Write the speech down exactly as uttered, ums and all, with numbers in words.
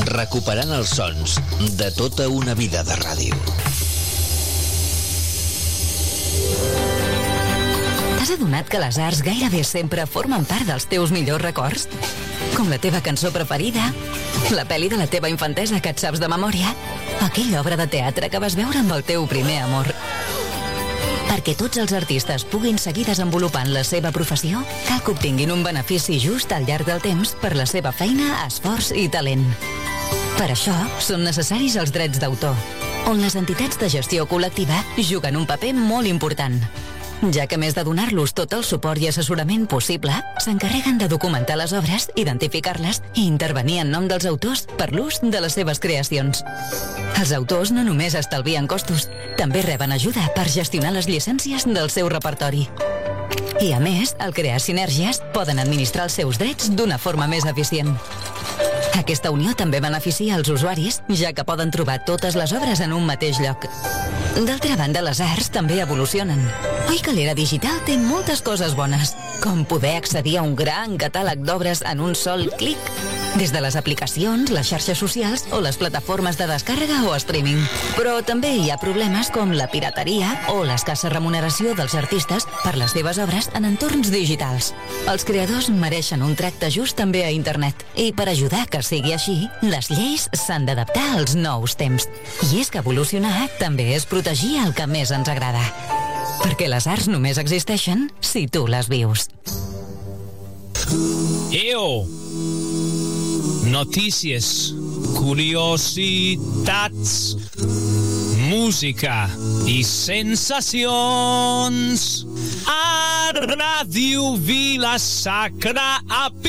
recuperant els sons de tota una vida de ràdio. T'has adonat que les arts gairebé sempre formen part dels teus millors records? Com la teva cançó preferida, la pel·li de la teva infantesa que et saps de memòria, aquella obra de teatre que vas veure amb el teu primer amor. Perquè tots els artistes puguin seguir desenvolupant la seva professió, cal que obtinguin un benefici just al llarg del temps per la seva feina, esforç i talent. Per això són necessaris els drets d'autor, on les entitats de gestió col·lectiva juguen un paper molt important, ja que a més de donar-los tot el suport i assessorament possible, s'encarreguen de documentar les obres, identificar-les i intervenir en nom dels autors per l'ús de les seves creacions. Els autors no només estalvien costos, també reben ajuda per gestionar les llicències del seu repertori. I a més, al crear sinergies, poden administrar els seus drets d'una forma més eficient. Aquesta unió també beneficia els usuaris, ja que poden trobar totes les obres en un mateix lloc. D'altra banda, les arts també evolucionen. Oi que l'era digital té moltes coses bones, com poder accedir a un gran catàleg d'obres en un sol clic, des de les aplicacions, les xarxes socials o les plataformes de descàrrega o streaming. Però també hi ha problemes com la pirateria o l'escassa remuneració dels artistes per les seves obres en entorns digitals. Els creadors mereixen un tracte just també a internet, i per ajudar que sigui així, les lleis s'han d'adaptar als nous temps. I és que evolucionar també és protegir el que més ens agrada. Perquè les arts només existeixen si tu les vius. Eo! Notícies, curiositats, música i sensacions a Ràdio Vila Sacra a